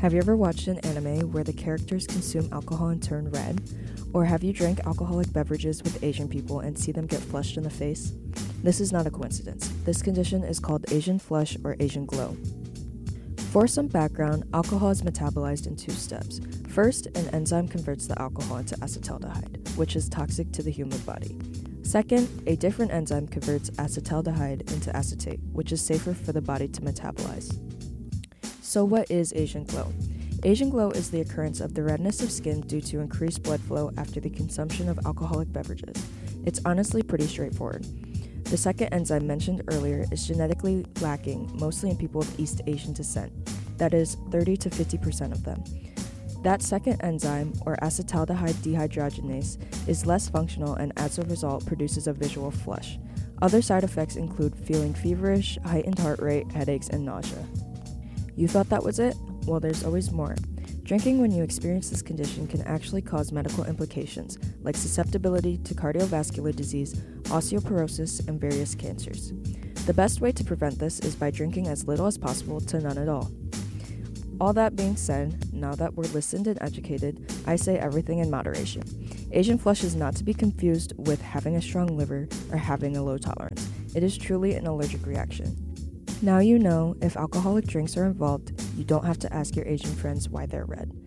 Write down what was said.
Have you ever watched an anime where the characters consume alcohol and turn red? Or have you drank alcoholic beverages with Asian people and see them get flushed in the face? This is not a coincidence. This condition is called Asian flush or Asian glow. For some background, alcohol is metabolized in 2 steps. First, an enzyme converts the alcohol into acetaldehyde, which is toxic to the human body. Second, a different enzyme converts acetaldehyde into acetate, which is safer for the body to metabolize. So what is Asian glow? Asian glow is the occurrence of the redness of skin due to increased blood flow after the consumption of alcoholic beverages. It's honestly pretty straightforward. The second enzyme mentioned earlier is genetically lacking, mostly in people of East Asian descent, that is, 30 to 50% of them. That second enzyme, or acetaldehyde dehydrogenase, is less functional and as a result produces a visual flush. Other side effects include feeling feverish, heightened heart rate, headaches, and nausea. You thought that was it? Well, there's always more. Drinking when you experience this condition can actually cause medical implications, like susceptibility to cardiovascular disease, osteoporosis, and various cancers. The best way to prevent this is by drinking as little as possible to none at all. All that being said, now that we're listened and educated, I say everything in moderation. Asian flush is not to be confused with having a strong liver or having a low tolerance. It is truly an allergic reaction. Now you know, if alcoholic drinks are involved, you don't have to ask your Asian friends why they're red.